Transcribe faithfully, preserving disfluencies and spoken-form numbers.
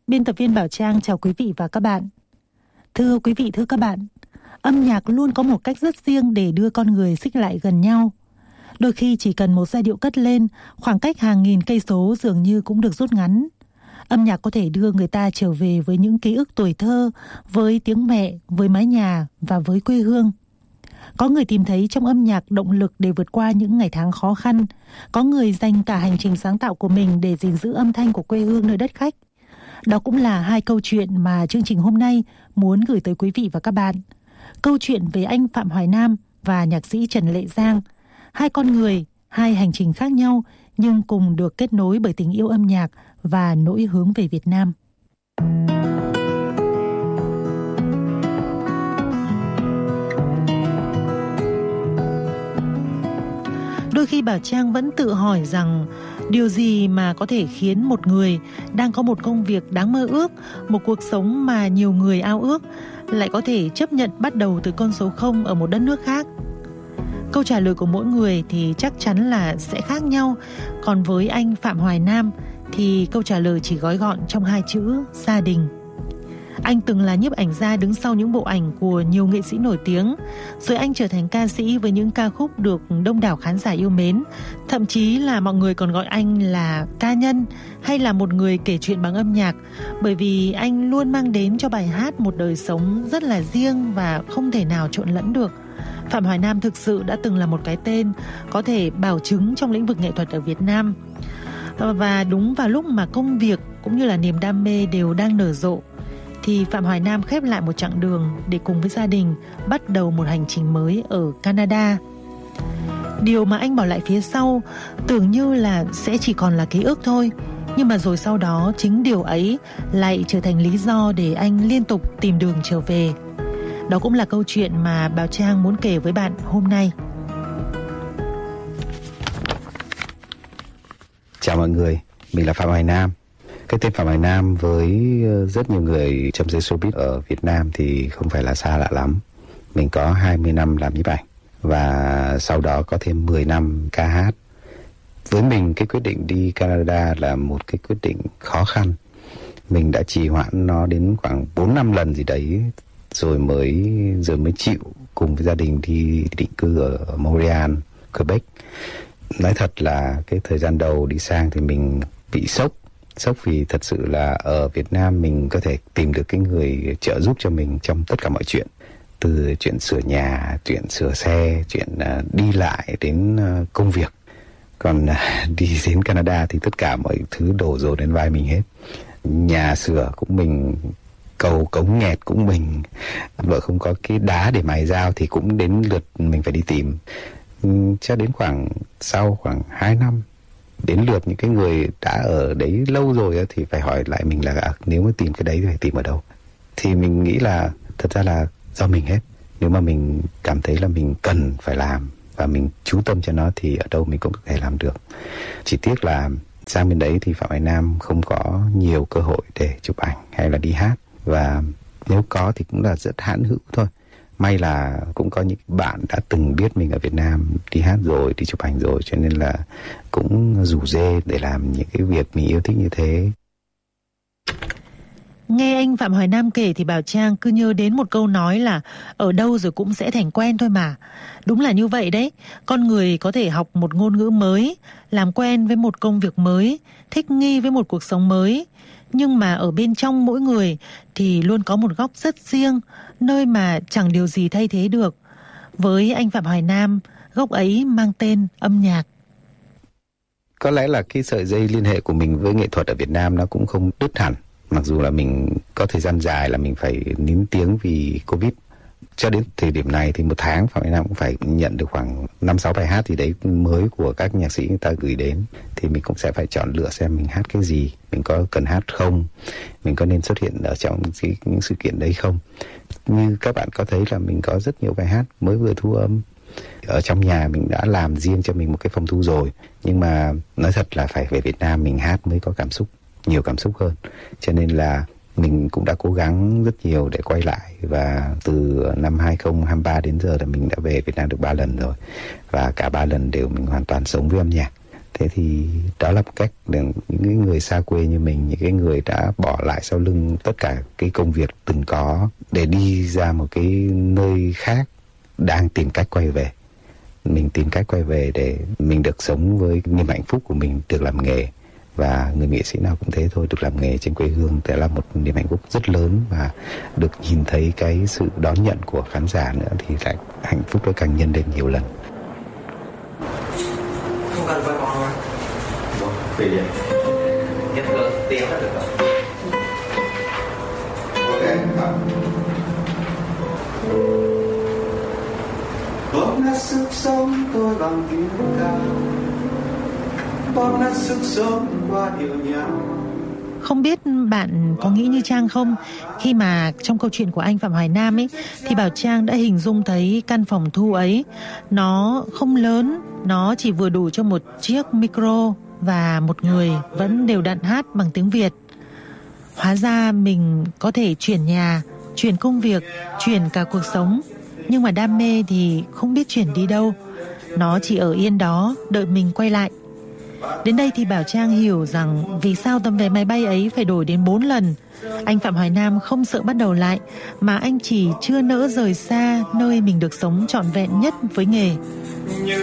Biên tập viên Bảo Trang chào quý vị và các bạn. Thưa quý vị, thưa các bạn, âm nhạc luôn có một cách rất riêng để đưa con người xích lại gần nhau. Đôi khi chỉ cần một giai điệu cất lên, khoảng cách hàng nghìn cây số dường như cũng được rút ngắn. Âm nhạc có thể đưa người ta trở về với những ký ức tuổi thơ, với tiếng mẹ, với mái nhà và với quê hương. Có người tìm thấy trong âm nhạc động lực để vượt qua những ngày tháng khó khăn. Có người dành cả hành trình sáng tạo của mình để gìn giữ âm thanh của quê hương nơi đất khách. Đó cũng là hai câu chuyện mà chương trình hôm nay muốn gửi tới quý vị và các bạn. Câu chuyện về anh Phạm Hoài Nam và nhạc sĩ Trần Lệ Giang. Hai con người, hai hành trình khác nhau nhưng cùng được kết nối bởi tình yêu âm nhạc và nỗi hướng về Việt Nam. Đôi khi Bảo Trang vẫn tự hỏi rằng điều gì mà có thể khiến một người đang có một công việc đáng mơ ước, một cuộc sống mà nhiều người ao ước, lại có thể chấp nhận bắt đầu từ con số không ở một đất nước khác. Câu trả lời của mỗi người thì chắc chắn là sẽ khác nhau. Còn với anh Phạm Hoài Nam thì câu trả lời chỉ gói gọn trong hai chữ gia đình. Anh từng là nhiếp ảnh gia đứng sau những bộ ảnh của nhiều nghệ sĩ nổi tiếng. Rồi anh trở thành ca sĩ với những ca khúc được đông đảo khán giả yêu mến. Thậm chí là mọi người còn gọi anh là ca nhân hay là một người kể chuyện bằng âm nhạc. Bởi vì anh luôn mang đến cho bài hát một đời sống rất là riêng và không thể nào trộn lẫn được. Phạm Hoài Nam thực sự đã từng là một cái tên có thể bảo chứng trong lĩnh vực nghệ thuật ở Việt Nam. Và đúng vào lúc mà công việc cũng như là niềm đam mê đều đang nở rộ thì Phạm Hoài Nam khép lại một chặng đường để cùng với gia đình bắt đầu một hành trình mới ở Canada. Điều mà anh bỏ lại phía sau tưởng như là sẽ chỉ còn là ký ức thôi. Nhưng mà rồi sau đó chính điều ấy lại trở thành lý do để anh liên tục tìm đường trở về. Đó cũng là câu chuyện mà Bảo Trang muốn kể với bạn hôm nay. Chào mọi người, mình là Phạm Hoài Nam. Cái tên Phạm Hoài Nam với rất nhiều người trong giới showbiz ở Việt Nam thì không phải là xa lạ lắm. Mình có hai mươi năm làm nhiếp ảnh và sau đó có thêm mười năm ca hát. Với mình cái quyết định đi Canada là một cái quyết định khó khăn. Mình đã trì hoãn nó đến khoảng bốn năm lần gì đấy rồi mới rồi mới chịu cùng với gia đình đi định cư ở Montreal, Quebec. Nói thật là cái thời gian đầu đi sang thì mình bị sốc. Sốc vì thật sự là ở Việt Nam mình có thể tìm được cái người trợ giúp cho mình trong tất cả mọi chuyện. Từ chuyện sửa nhà, chuyện sửa xe, chuyện uh, đi lại đến uh, công việc. Còn uh, đi đến Canada thì tất cả mọi thứ đổ dồn đến vai mình hết. Nhà sửa cũng mình, cầu cống nghẹt cũng mình, vợ không có cái đá để mài dao thì cũng đến lượt mình phải đi tìm. Cho đến khoảng sau khoảng hai năm đến lượt những cái người đã ở đấy lâu rồi thì phải hỏi lại mình là à, nếu mà tìm cái đấy thì phải tìm ở đâu. Thì mình nghĩ là thật ra là do mình hết. Nếu mà mình cảm thấy là mình cần phải làm và mình chú tâm cho nó thì ở đâu mình cũng có thể làm được. Chỉ tiếc là sang bên đấy thì Phạm Hoài Nam không có nhiều cơ hội để chụp ảnh hay là đi hát. Và nếu có thì cũng là rất hãn hữu thôi. May là cũng có những bạn đã từng biết mình ở Việt Nam đi hát rồi, đi chụp ảnh rồi, cho nên là cũng rủ rê để làm những cái việc mình yêu thích như thế. Nghe anh Phạm Hoài Nam kể thì Bảo Trang cứ nhớ đến một câu nói là ở đâu rồi cũng sẽ thành quen thôi mà. Đúng là như vậy đấy. Con người có thể học một ngôn ngữ mới, làm quen với một công việc mới, thích nghi với một cuộc sống mới. Nhưng mà ở bên trong mỗi người thì luôn có một góc rất riêng, nơi mà chẳng điều gì thay thế được. Với anh Phạm Hoài Nam, góc ấy mang tên âm nhạc. Có lẽ là cái sợi dây liên hệ của mình với nghệ thuật ở Việt Nam nó cũng không đứt hẳn. Mặc dù là mình có thời gian dài là mình phải nín tiếng vì Covid. Cho đến thời điểm này thì một tháng Phạm Hoài Nam cũng phải nhận được khoảng năm sáu bài hát gì đấy mới của các nhạc sĩ người ta gửi đến. Thì mình cũng sẽ phải chọn lựa xem mình hát cái gì, mình có cần hát không, mình có nên xuất hiện ở trong những sự kiện đấy không. Như các bạn có thấy là mình có rất nhiều bài hát mới vừa thu âm. Ở trong nhà mình đã làm riêng cho mình một cái phòng thu rồi. Nhưng mà nói thật là phải về Việt Nam mình hát mới có cảm xúc, nhiều cảm xúc hơn. Cho nên là mình cũng đã cố gắng rất nhiều để quay lại. Và từ năm hai không hai ba đến giờ là mình đã về Việt Nam được ba lần rồi. Và cả ba lần đều mình hoàn toàn sống với âm nhạc. Thế thì đó là một cách để những cái người xa quê như mình, những cái người đã bỏ lại sau lưng tất cả cái công việc từng có để đi ra một cái nơi khác, đang tìm cách quay về. Mình tìm cách quay về để mình được sống với niềm hạnh phúc của mình, được làm nghề. Và người nghệ sĩ nào cũng thế thôi, được làm nghề trên quê hương sẽ là một niềm hạnh phúc rất lớn, và được nhìn thấy cái sự đón nhận của khán giả nữa thì lại hạnh phúc nó càng nhân lên nhiều lần. Không cần quay con không? Vâng, về điện. Nhấp gỡ, tiếng là được rồi. Ok, bóp nát sức sống tôi bằng tiếng ca, bóp nát sức sống qua điệu nhạc. Không biết bạn có nghĩ như Trang không? Khi mà trong câu chuyện của anh Phạm Hoài Nam ấy, thì Bảo Trang đã hình dung thấy căn phòng thu ấy, nó không lớn, nó chỉ vừa đủ cho một chiếc micro và một người vẫn đều đặn hát bằng tiếng Việt. Hóa ra mình có thể chuyển nhà, chuyển công việc, chuyển cả cuộc sống, nhưng mà đam mê thì không biết chuyển đi đâu. Nó chỉ ở yên đó, đợi mình quay lại. Đến đây thì Bảo Trang hiểu rằng vì sao tấm vé máy bay ấy phải đổi đến bốn lần. Anh Phạm Hoài Nam không sợ bắt đầu lại, mà anh chỉ chưa nỡ rời xa nơi mình được sống trọn vẹn nhất với nghề.